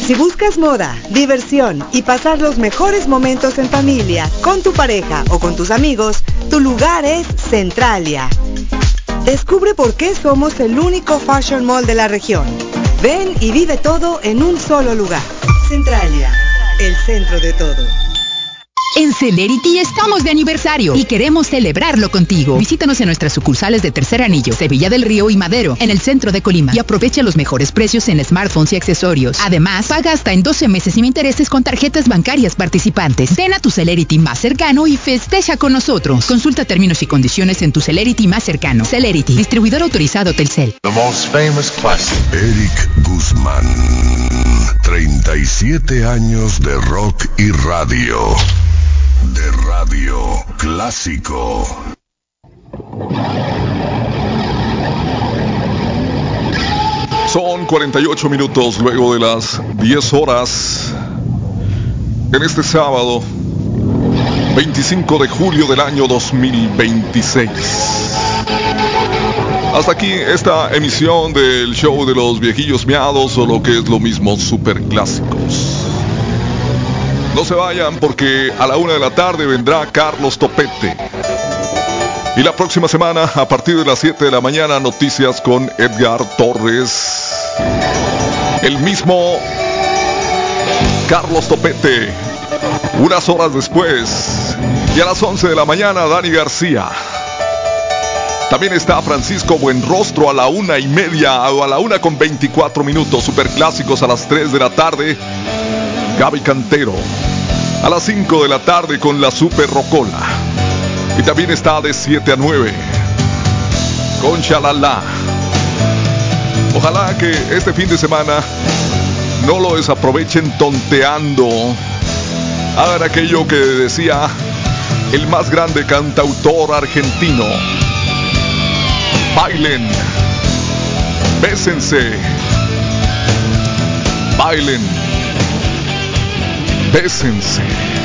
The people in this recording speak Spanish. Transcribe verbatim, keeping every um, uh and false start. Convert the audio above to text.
Si buscas moda, diversión y pasar los mejores momentos en familia, con tu pareja o con tus amigos, tu lugar es Centralia. Descubre por qué somos el único fashion mall de la región. Ven y vive todo en un solo lugar. Centralia, el centro de todo. En Celerity estamos de aniversario y queremos celebrarlo contigo. Visítanos en nuestras sucursales de Tercer Anillo, Sevilla del Río y Madero, en el centro de Colima, y aprovecha los mejores precios en smartphones y accesorios. Además, paga hasta en doce meses sin intereses con tarjetas bancarias participantes. Ven a tu Celerity más cercano y festeja con nosotros. Consulta términos y condiciones en tu Celerity más cercano. Celerity, distribuidor autorizado Telcel. The most famous classic. Eric Guzmán, treinta y siete años de rock y radio. De Radio Clásico. Son cuarenta y ocho minutos luego de las diez horas en este sábado veinticinco de julio del año dos mil veintiséis. Hasta aquí esta emisión del show de los viejillos miados, o lo que es lo mismo, superclásicos. No se vayan, porque a la una de la tarde vendrá Carlos Topete. Y la próxima semana, a partir de las siete de la mañana, noticias con Edgar Torres. El mismo Carlos Topete. Unas horas después. Y a las once de la mañana, Dani García. También está Francisco Buenrostro a la una y media, o a la una con veinticuatro minutos. Superclásicos a las tres de la tarde. Gaby Cantero. A las cinco de la tarde con la Super Rocola. Y también está de siete a nueve con Shalala. Ojalá que este fin de semana no lo desaprovechen tonteando. Hagan aquello que decía el más grande cantautor argentino: bailen, bésense, bailen, bésense.